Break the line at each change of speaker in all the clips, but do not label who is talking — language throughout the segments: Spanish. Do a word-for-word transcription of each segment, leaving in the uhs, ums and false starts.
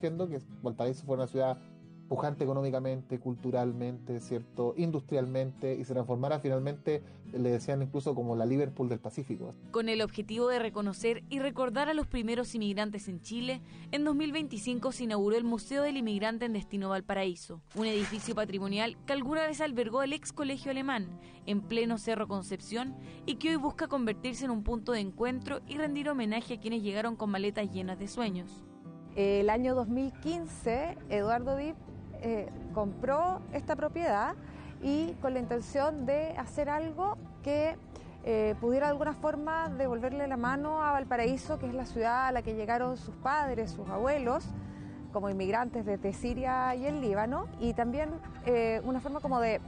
haciendo que Valparaíso fuera una ciudad pujante económicamente, culturalmente, ¿cierto?, industrialmente, y se transformara finalmente, le decían incluso como la Liverpool del Pacífico.
Con el objetivo de reconocer y recordar a los primeros inmigrantes en Chile, en dos mil veinticinco se inauguró el Museo del Inmigrante en Destino Valparaíso, un edificio patrimonial que alguna vez albergó el ex colegio alemán, en pleno Cerro Concepción, y que hoy busca convertirse en un punto de encuentro y rendir homenaje a quienes llegaron con maletas llenas de sueños.
El año dos mil quince, Eduardo Dip Eh, compró esta propiedad y con la intención de hacer algo que eh, pudiera de alguna forma devolverle la mano a Valparaíso, que es la ciudad a la que llegaron sus padres, sus abuelos, como inmigrantes desde Siria y el Líbano, y también eh, una forma como de,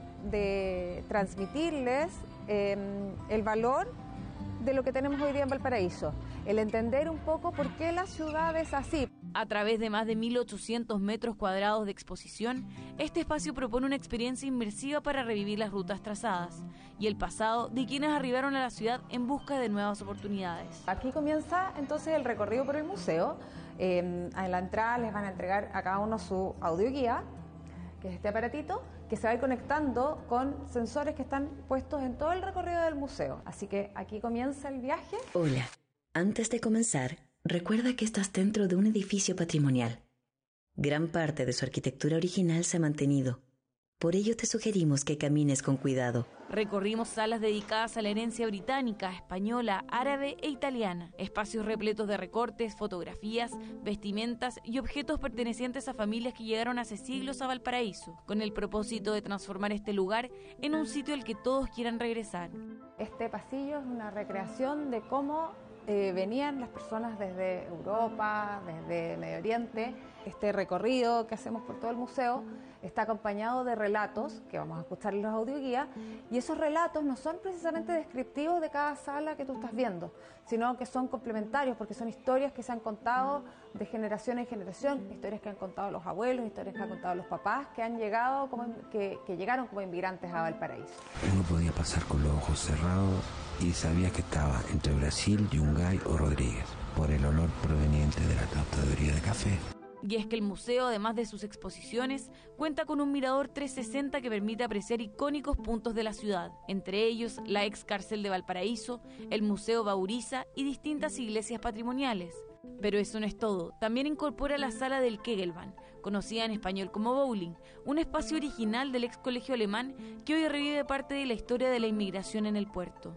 de transmitirles eh, el valor de lo que tenemos hoy día en Valparaíso, el entender un poco por qué la ciudad es así.
A través de más de mil ochocientos metros cuadrados de exposición, este espacio propone una experiencia inmersiva para revivir las rutas trazadas y el pasado de quienes arribaron a la ciudad en busca de nuevas oportunidades.
Aquí comienza entonces el recorrido por el museo. Eh, en la entrada les van a entregar a cada uno su audioguía, que es este aparatito, que se va a ir conectando con sensores que están puestos en todo el recorrido del museo. Así que aquí comienza el viaje.
Hola, antes de comenzar, recuerda que estás dentro de un edificio patrimonial. Gran parte de su arquitectura original se ha mantenido. Por ello te sugerimos que camines con cuidado.
Recorrimos salas dedicadas a la herencia británica, española, árabe e italiana. Espacios repletos de recortes, fotografías, vestimentas y objetos pertenecientes a familias que llegaron hace siglos a Valparaíso, con el propósito de transformar este lugar en un sitio al que todos quieran regresar.
Este pasillo es una recreación de cómo Eh, venían las personas desde Europa, desde Medio Oriente. Este recorrido que hacemos por todo el museo está acompañado de relatos que vamos a escuchar en los audioguías, y esos relatos no son precisamente descriptivos de cada sala que tú estás viendo, sino que son complementarios porque son historias que se han contado de generación en generación, historias que han contado los abuelos, historias que han contado los papás que han llegado como, que, que llegaron como inmigrantes a Valparaíso.
Uno podía pasar con los ojos cerrados y sabía que estaba entre Brasil, Yungay o Rodríguez, por el olor proveniente de la tostaduría de café.
Y es que el museo, además de sus exposiciones, cuenta con un mirador trescientos sesenta que permite apreciar icónicos puntos de la ciudad, entre ellos la ex cárcel de Valparaíso, el Museo Bauriza y distintas iglesias patrimoniales. Pero eso no es todo, también incorpora la sala del Kegelbahn, conocida en español como bowling, un espacio original del ex colegio alemán que hoy revive parte de la historia de la inmigración en el puerto.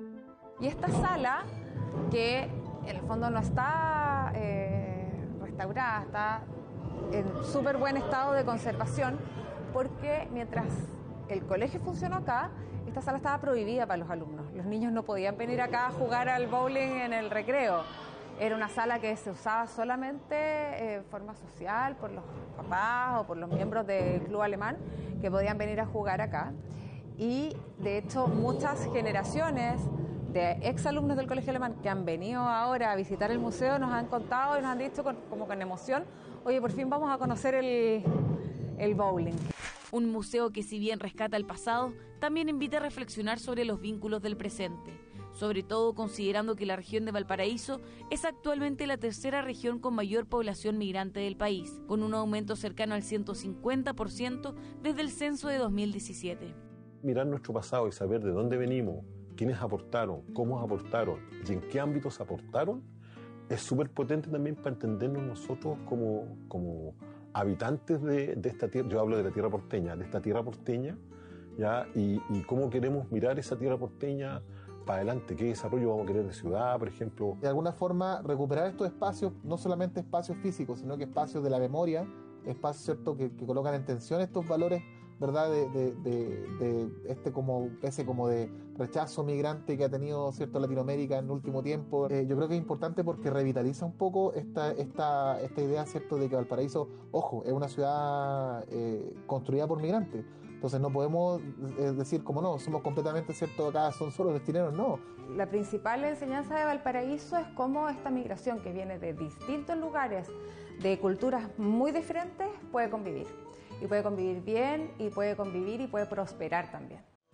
Y esta sala, que en el fondo no está eh, restaurada, está en súper buen estado de conservación, porque mientras el colegio funcionó acá, esta sala estaba prohibida para los alumnos. Los niños no podían venir acá a jugar al bowling en el recreo. Era una sala que se usaba solamente de eh, forma social por los papás o por los miembros del club alemán que podían venir a jugar acá. Y de hecho muchas generaciones de exalumnos del colegio alemán que han venido ahora a visitar el museo nos han contado y nos han dicho con, como con emoción: oye, por fin vamos a conocer el, el bowling.
Un museo que, si bien rescata el pasado, también invita a reflexionar sobre los vínculos del presente, sobre todo considerando que la región de Valparaíso es actualmente la tercera región con mayor población migrante del país, con un aumento cercano al ciento cincuenta por ciento desde el censo de dos mil diecisiete.
Mirar nuestro pasado y saber de dónde venimos, quiénes aportaron, cómo aportaron y en qué ámbitos aportaron, es súper potente también para entendernos nosotros como, como habitantes de, de esta tierra. Yo hablo de la tierra porteña, de esta tierra porteña, ¿ya? Y, y cómo queremos mirar esa tierra porteña para adelante, qué desarrollo vamos a querer de ciudad, por ejemplo.
De alguna forma, recuperar estos espacios, no solamente espacios físicos, sino que espacios de la memoria, espacios, ¿cierto?, que, que colocan en tensión estos valores, ¿verdad?, de, de, de, de este como ese como de rechazo migrante que ha tenido, cierto, Latinoamérica en el último tiempo. Eh, yo creo que es importante porque revitaliza un poco esta esta esta idea, cierto, de que Valparaíso, ojo, es una ciudad eh, construida por migrantes. Entonces no podemos eh, decir como no, somos completamente, cierto, acá son solo destineros, no.
La principal enseñanza de Valparaíso es cómo esta migración que viene de distintos lugares, de culturas muy diferentes, puede convivir. Y puede convivir bien, y puede convivir y puede prosperar también.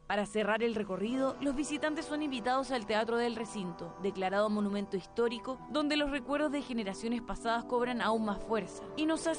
Para cerrar el recorrido, los visitantes son invitados al Teatro del Recinto, declarado monumento histórico, donde los recuerdos de generaciones pasadas cobran aún más fuerza y nos hacen